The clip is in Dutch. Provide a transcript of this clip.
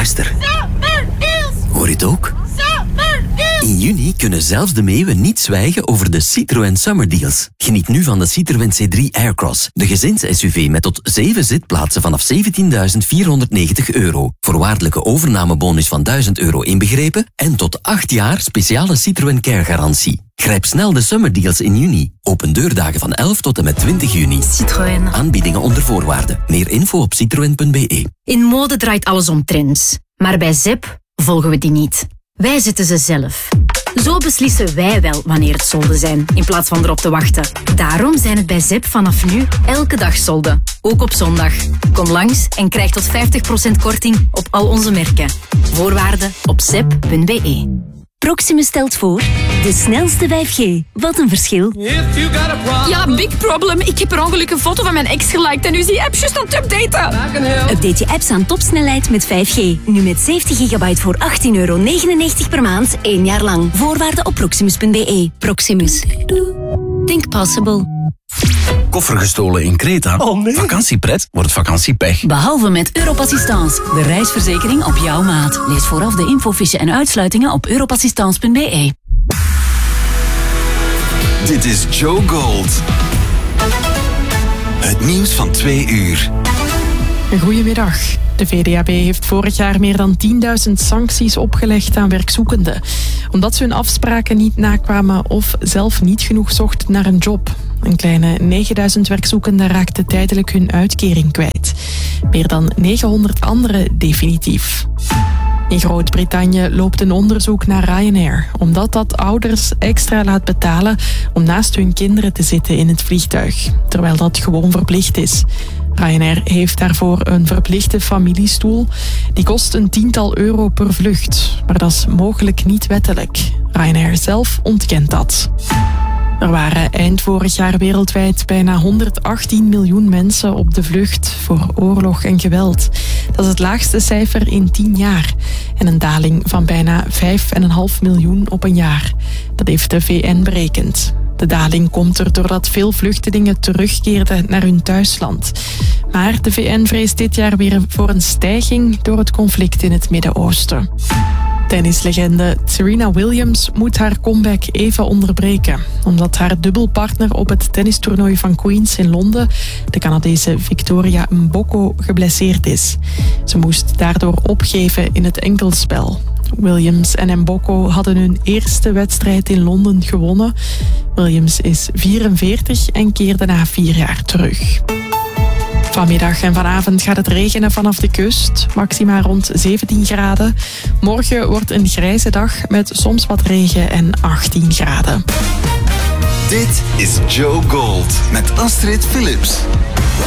Luister. Hoor je het ook? In juni kunnen zelfs de meeuwen niet zwijgen over de Citroën Summer Deals. Geniet nu van de Citroën C3 Aircross, de gezins-SUV met tot 7 zitplaatsen vanaf €17.490. Voorwaardelijke overnamebonus van €1.000 inbegrepen en tot 8 jaar speciale Citroën Care-garantie. Grijp snel de Summer Deals in juni. Open deurdagen van 11 tot en met 20 juni. Citroën. Aanbiedingen onder voorwaarden. Meer info op citroen.be. In mode draait alles om trends. Maar bij ZEP volgen we die niet. Wij zetten ze zelf. Zo beslissen wij wel wanneer het solden zijn, in plaats van erop te wachten. Daarom zijn het bij ZEP vanaf nu elke dag solden. Ook op zondag. Kom langs en krijg tot 50% korting op al onze merken. Voorwaarden op zep.be. Proximus stelt voor de snelste 5G. Wat een verschil. Ja, big problem. Ik heb per ongeluk een foto van mijn ex geliked en nu is die app juist aan het updaten. Update je apps aan topsnelheid met 5G. Nu met 70 gigabyte voor €18,99 per maand, 1 jaar lang. Voorwaarden op proximus.be. Proximus. Think possible. Koffer gestolen in Kreta. Oh nee. Vakantiepret wordt vakantiepech. Behalve met Europassistance, de reisverzekering op jouw maat. Lees vooraf de infofiche en uitsluitingen op europassistance.be. Dit is Joe Gold. Het nieuws van 2 uur. Goedemiddag. De VDAB heeft vorig jaar meer dan 10.000 sancties opgelegd aan werkzoekenden, omdat ze hun afspraken niet nakwamen of zelf niet genoeg zochten naar een job. Een kleine 9.000 werkzoekenden raakten tijdelijk hun uitkering kwijt. Meer dan 900 anderen definitief. In Groot-Brittannië loopt een onderzoek naar Ryanair, omdat dat ouders extra laat betalen om naast hun kinderen te zitten in het vliegtuig, terwijl dat gewoon verplicht is. Ryanair heeft daarvoor een verplichte familiestoel. Die kost een tiental euro per vlucht, maar dat is mogelijk niet wettelijk. Ryanair zelf ontkent dat. Er waren eind vorig jaar wereldwijd bijna 118 miljoen mensen op de vlucht voor oorlog en geweld. Dat is het laagste cijfer in 10 jaar en een daling van bijna 5,5 miljoen op een jaar. Dat heeft de VN berekend. De daling komt er doordat veel vluchtelingen terugkeerden naar hun thuisland. Maar de VN vreest dit jaar weer voor een stijging door het conflict in het Midden-Oosten. Tennislegende Serena Williams moet haar comeback even onderbreken, omdat haar dubbelpartner op het tennistoernooi van Queens in Londen, de Canadese Victoria Mboko, geblesseerd is. Ze moest daardoor opgeven in het enkelspel. Williams en Mboko hadden hun eerste wedstrijd in Londen gewonnen. Williams is 44 en keerde na 4 jaar terug. Vanmiddag en vanavond gaat het regenen vanaf de kust, maxima rond 17 graden. Morgen wordt een grijze dag met soms wat regen en 18 graden. Dit is Joe Gold met Astrid Philips.